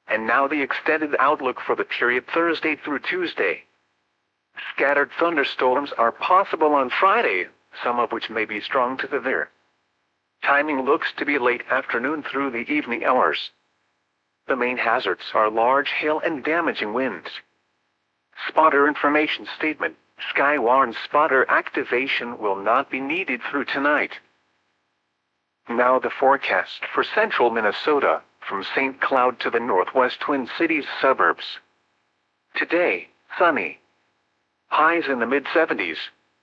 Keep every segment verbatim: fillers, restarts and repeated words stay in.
And now the extended outlook for the period Thursday through Tuesday. Scattered thunderstorms are possible on Friday, some of which may be strong to severe. Timing looks to be late afternoon through the evening hours. The main hazards are large hail and damaging winds. Spotter information statement. Skywarn spotter activation will not be needed through tonight. Now the forecast for central Minnesota, from Saint Cloud to the northwest Twin Cities suburbs. Today, sunny. Highs in the mid seventies.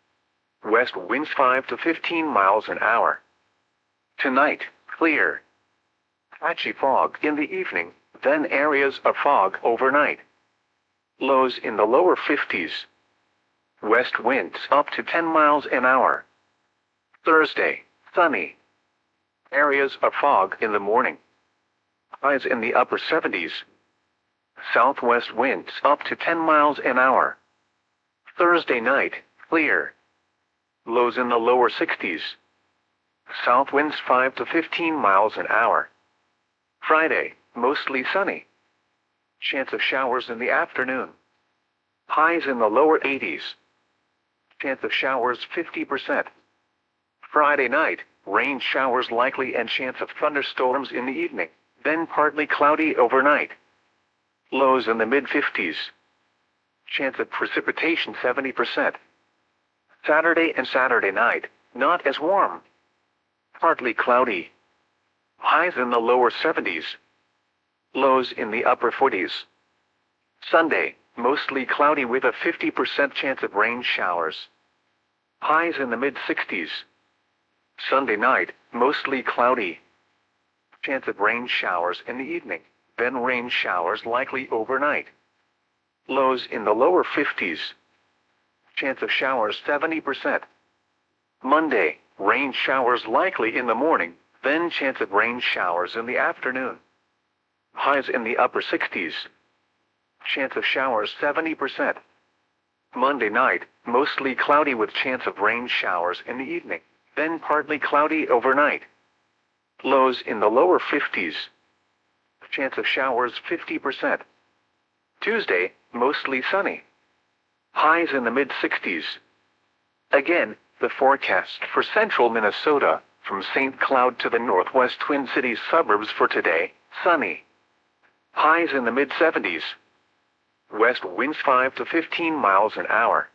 West winds five to fifteen miles an hour. Tonight, clear. Patchy fog in the evening, then areas of fog overnight. Lows in the lower fifties. West winds up to ten miles an hour. Thursday, sunny. Areas of fog in the morning. Highs in the upper seventies. Southwest winds up to ten miles an hour. Thursday night, clear. Lows in the lower sixties. South winds five to fifteen miles an hour. Friday, mostly sunny. Chance of showers in the afternoon. Highs in the lower eighties. Chance of showers fifty percent. Friday night, rain showers likely and chance of thunderstorms in the evening, then partly cloudy overnight. Lows in the mid fifties. Chance of precipitation seventy percent. Saturday and Saturday night, not as warm. Partly cloudy. Highs in the lower seventies. Lows in the upper forties. Sunday, mostly cloudy with a fifty percent chance of rain showers. Highs in the mid sixties. Sunday night, mostly cloudy. Chance of rain showers in the evening, then rain showers likely overnight. Lows in the lower fifties. Chance of showers seventy percent. Monday, rain showers likely in the morning, then chance of rain showers in the afternoon. Highs in the upper sixties. Chance of showers seventy percent. Monday night, mostly cloudy with chance of rain showers in the evening, then partly cloudy overnight. Lows in the lower fifties. Chance of showers fifty percent. Tuesday, mostly sunny. Highs in the mid sixties. Again, the forecast for central Minnesota, from Saint Cloud to the northwest Twin Cities suburbs for today, sunny. Highs in the mid seventies. West winds five to fifteen miles an hour.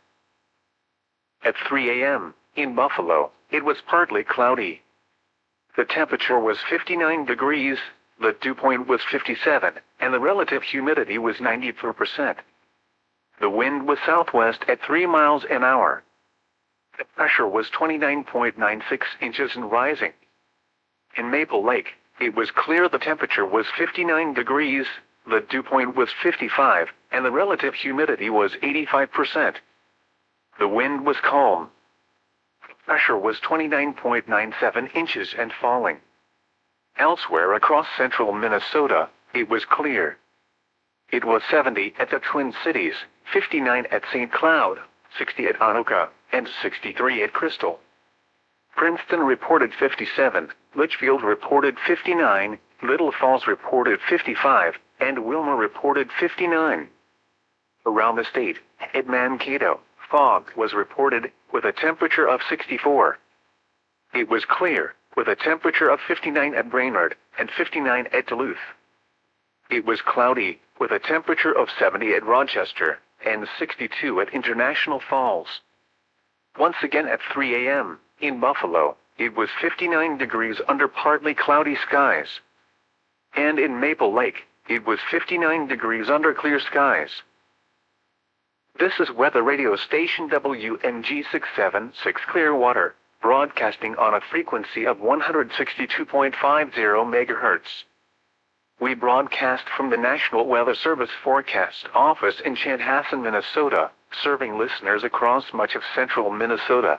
At three a m, in Buffalo, it was partly cloudy. The temperature was fifty-nine degrees, the dew point was fifty-seven, and the relative humidity was ninety-four percent. The wind was southwest at three miles an hour. The pressure was twenty-nine point nine six inches and rising. In Maple Lake, it was clear the temperature was fifty-nine degrees, the dew point was fifty-five, and the relative humidity was eighty-five percent. The wind was calm. The pressure was twenty-nine point nine seven inches and falling. Elsewhere across central Minnesota, it was clear. It was seventy at the Twin Cities, fifty-nine at Saint Cloud, sixty at Anoka, and sixty-three at Crystal. Princeton reported fifty-seven, Litchfield reported fifty-nine, Little Falls reported fifty-five, and Wilmer reported fifty-nine. Around the state, at Mankato, fog was reported, with a temperature of sixty-four. It was clear, with a temperature of fifty-nine at Brainerd, and fifty-nine at Duluth. It was cloudy, with a temperature of seventy at Rochester, and sixty-two at International Falls. Once again at three a m, in Buffalo, it was fifty-nine degrees under partly cloudy skies. And in Maple Lake, it was fifty-nine degrees under clear skies. This is weather radio station W M G six seven six Clearwater, broadcasting on a frequency of one hundred sixty-two point five zero megahertz. We broadcast from the National Weather Service Forecast Office in Chanhassen, Minnesota, serving listeners across much of central Minnesota.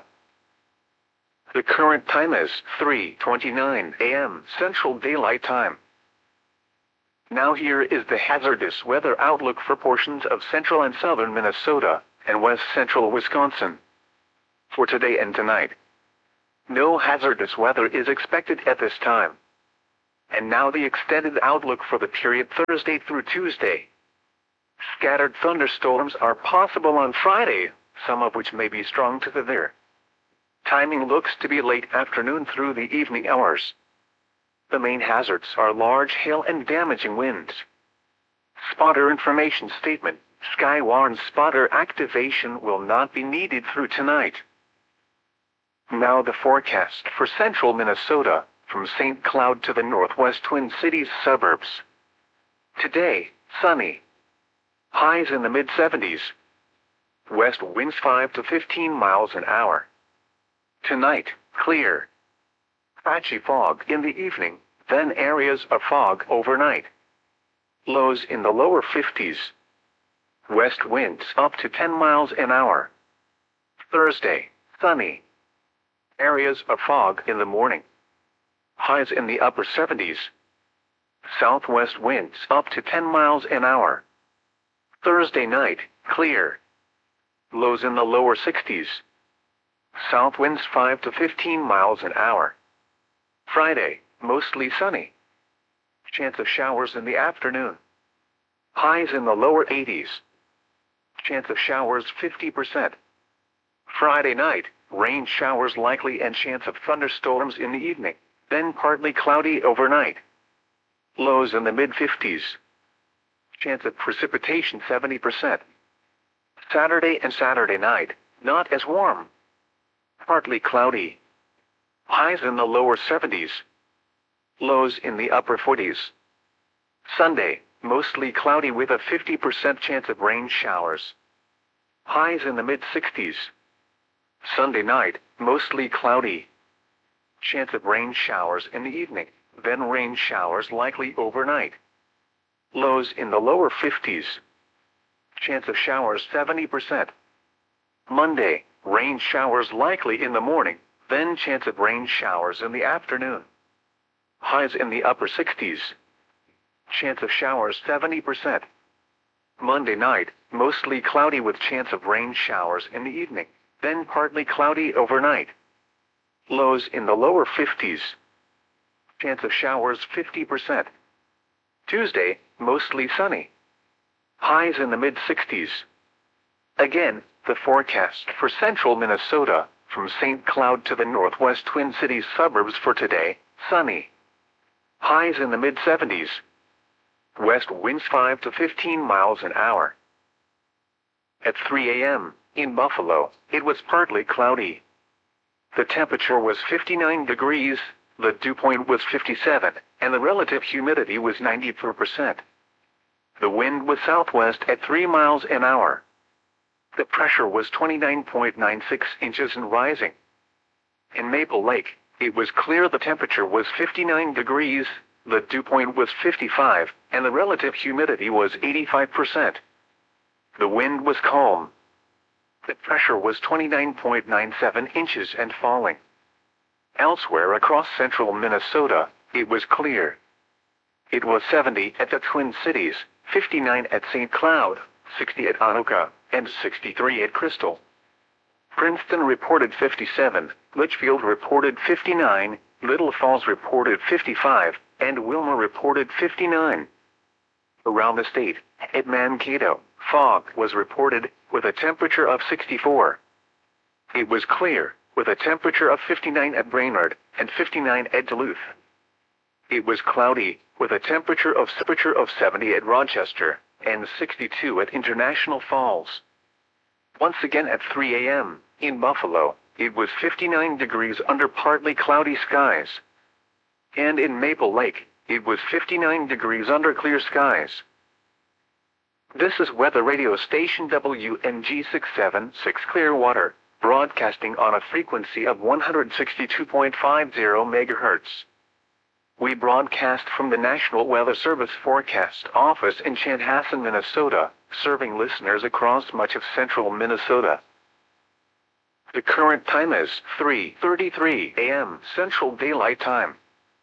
The current time is three twenty-nine a m Central Daylight Time. Now here is the hazardous weather outlook for portions of central and southern Minnesota, and west central Wisconsin. For today and tonight, no hazardous weather is expected at this time. And now the extended outlook for the period Thursday through Tuesday. Scattered thunderstorms are possible on Friday, some of which may be strong to the there. Timing looks to be late afternoon through the evening hours. The main hazards are large hail and damaging winds. Spotter information statement. Skywarn spotter activation will not be needed through tonight. Now the forecast for central Minnesota, from Saint Cloud to the northwest Twin Cities suburbs. Today, sunny. Highs in the mid seventies. West winds five to fifteen miles an hour. Tonight, clear. Patchy fog in the evening, then areas of fog overnight. Lows in the lower fifties. West winds up to ten miles an hour. Thursday, sunny. Areas of fog in the morning. Highs in the upper seventies. Southwest winds up to ten miles an hour. Thursday night, clear. Lows in the lower sixties. South winds five to fifteen miles an hour. Friday, mostly sunny. Chance of showers in the afternoon. Highs in the lower eighties. Chance of showers fifty percent. Friday night, rain showers likely and chance of thunderstorms in the evening, then partly cloudy overnight. Lows in the mid fifties. Chance of precipitation seventy percent. Saturday and Saturday night, not as warm. Partly cloudy. Highs in the lower seventies. Lows in the upper forties. Sunday, mostly cloudy with a fifty percent chance of rain showers. Highs in the mid sixties. Sunday night, mostly cloudy. Chance of rain showers in the evening, then rain showers likely overnight. Lows in the lower fifties. Chance of showers seventy percent. Monday, rain showers likely in the morning, then chance of rain showers in the afternoon. Highs in the upper sixties. Chance of showers seventy percent. Monday night, mostly cloudy with chance of rain showers in the evening, then partly cloudy overnight. Lows in the lower fifties. Chance of showers fifty percent. Tuesday, mostly sunny. Highs in the mid sixties. Again, the forecast for central Minnesota, from Saint Cloud to the northwest Twin Cities suburbs for today, sunny. Highs in the mid seventies. West winds five to fifteen miles an hour. At three a m, in Buffalo, it was partly cloudy. The temperature was fifty-nine degrees, the dew point was fifty-seven, and the relative humidity was ninety-four percent. The wind was southwest at three miles an hour. The pressure was twenty-nine point nine six inches and rising. In Maple Lake, it was clear the temperature was fifty-nine degrees, the dew point was fifty-five, and the relative humidity was eighty-five percent. The wind was calm. The pressure was twenty-nine point nine seven inches and falling. Elsewhere across central Minnesota, it was clear. It was seventy at the Twin Cities, fifty-nine at Saint Cloud, sixty at Anoka, and sixty-three at Crystal. Princeton reported fifty-seven, Litchfield reported fifty-nine, Little Falls reported fifty-five, and Wilmer reported fifty-nine. Around the state, at Mankato, fog was reported, with a temperature of sixty-four. It was clear, with a temperature of fifty-nine at Brainerd, and fifty-nine at Duluth. It was cloudy, with a temperature of temperature of seventy at Rochester, and sixty-two at International Falls. Once again at three a m, in Buffalo, it was fifty-nine degrees under partly cloudy skies. And in Maple Lake, it was fifty-nine degrees under clear skies. This is weather radio station W N G six seven six Clearwater, broadcasting on a frequency of one hundred sixty-two point five zero megahertz. We broadcast from the National Weather Service Forecast Office in Chanhassen, Minnesota, serving listeners across much of central Minnesota. The current time is three thirty-three a m Central Daylight Time.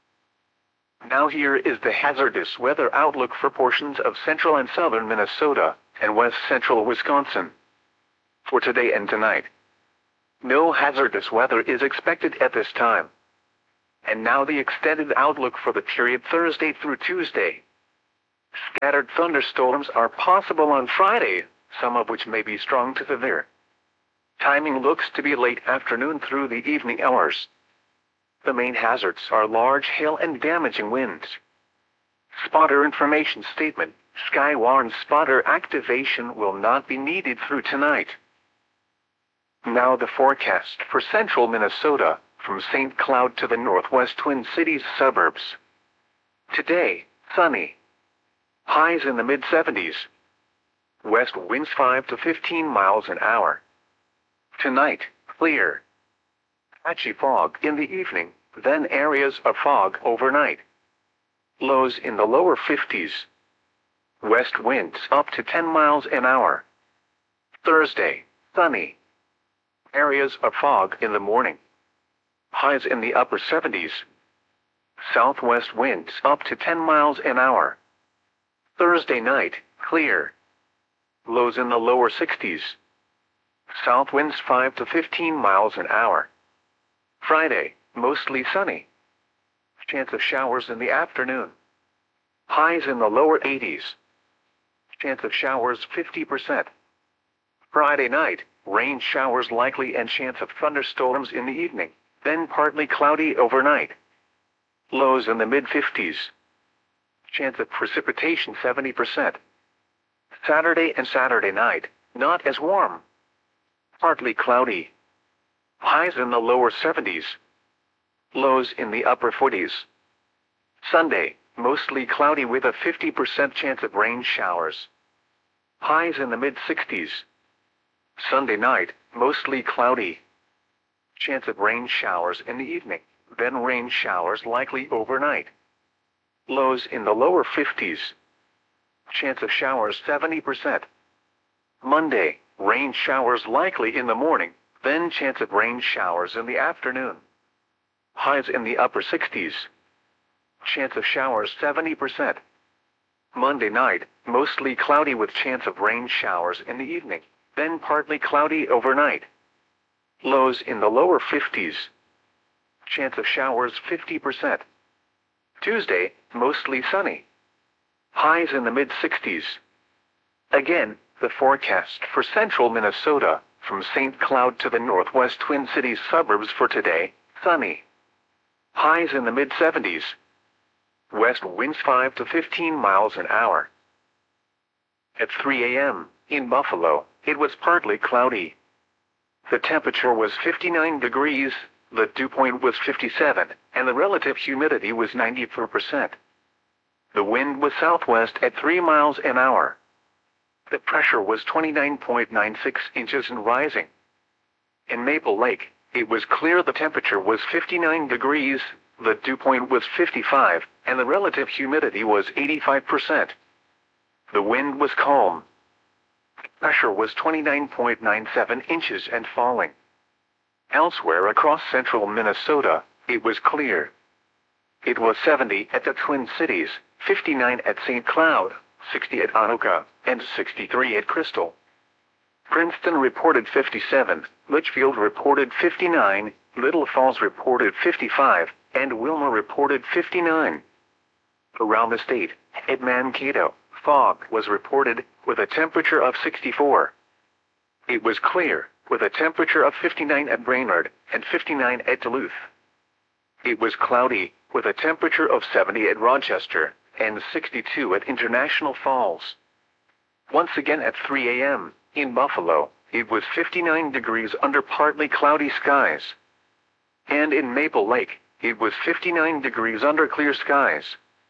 Now here is the hazardous weather outlook for portions of central and southern Minnesota, and west central Wisconsin. For today and tonight. No hazardous weather is expected at this time. And now the extended outlook for the period Thursday through Tuesday. Scattered thunderstorms are possible on Friday, some of which may be strong to severe. Timing looks to be late afternoon through the evening hours. The main hazards are large hail and damaging winds. Spotter information statement: Skywarn spotter activation will not be needed through tonight. Now the forecast for central Minnesota, from Saint Cloud to the northwest Twin Cities suburbs. Today, sunny. Highs in the mid seventies. West winds five to fifteen miles an hour. Tonight, clear. Patchy fog in the evening, then areas of fog overnight. Lows in the lower fifties. West winds up to ten miles an hour. Thursday, sunny. Areas of fog in the morning. Highs in the upper seventies. Southwest winds up to ten miles an hour. Thursday night, clear. Lows in the lower sixties. South winds five to fifteen miles an hour. Friday, mostly sunny. Chance of showers in the afternoon. Highs in the lower eighties. Chance of showers fifty percent. Friday night, rain showers likely and chance of thunderstorms in the evening, then partly cloudy overnight. Lows in the mid fifties. Chance of precipitation seventy percent. Saturday and Saturday night, not as warm. Partly cloudy. Highs in the lower seventies. Lows in the upper forties. Sunday, mostly cloudy with a fifty percent chance of rain showers. Highs in the mid sixties. Sunday night, mostly cloudy. Chance of rain showers in the evening, then rain showers likely overnight. Lows in the lower fifties. Chance of showers seventy percent. Monday, rain showers likely in the morning, then chance of rain showers in the afternoon. Highs in the upper sixties. Chance of showers seventy percent. Monday night, mostly cloudy with chance of rain showers in the evening, then partly cloudy overnight. Lows in the lower fifties. Chance of showers fifty percent. Tuesday, mostly sunny. Highs in the mid sixties. Again, the forecast for central Minnesota, from Saint Cloud to the northwest Twin Cities suburbs for today, sunny. Highs in the mid seventies. West winds five to fifteen miles an hour. At three a m, in Buffalo, it was partly cloudy. The temperature was fifty-nine degrees, the dew point was fifty-seven, and the relative humidity was ninety-four percent. The wind was southwest at three miles an hour. The pressure was twenty-nine point nine six inches and rising. In Maple Lake, it was clear. The temperature was fifty-nine degrees, the dew point was fifty-five, and the relative humidity was eighty-five percent. The wind was calm. The pressure was twenty-nine point nine seven inches and falling. Elsewhere across central Minnesota, it was clear. It was seventy at the Twin Cities, fifty-nine at Saint Cloud, sixty at Anoka, and sixty-three at Crystal. Princeton reported fifty-seven, Litchfield reported fifty-nine, Little Falls reported fifty-five, and Wilmer reported fifty-nine. Around the state, at Mankato, fog was reported, with a temperature of sixty-four. It was clear, with a temperature of fifty-nine at Brainerd, and fifty-nine at Duluth. It was cloudy, with a temperature of seventy at Rochester, and sixty-two at International Falls. Once again at three a m, in Buffalo, it was fifty-nine degrees under partly cloudy skies. And in Maple Lake, it was fifty-nine degrees under clear skies.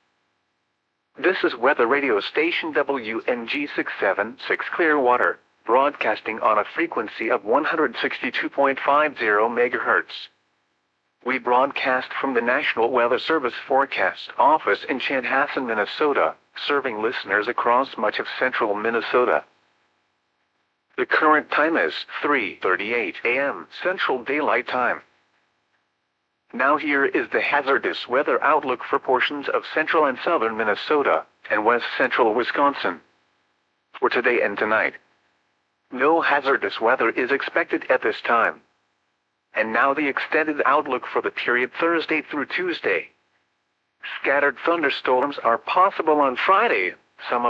This is weather radio station W N G six seven six Clearwater, broadcasting on a frequency of one hundred sixty-two point five zero megahertz. We broadcast from the National Weather Service Forecast Office in Chanhassen, Minnesota, serving listeners across much of central Minnesota. The current time is three thirty-eight a m Central Daylight Time. Now here is the hazardous weather outlook for portions of central and southern Minnesota, and west central Wisconsin. For today and tonight, no hazardous weather is expected at this time. And now the extended outlook for the period Thursday through Tuesday. Scattered thunderstorms are possible on Friday, some of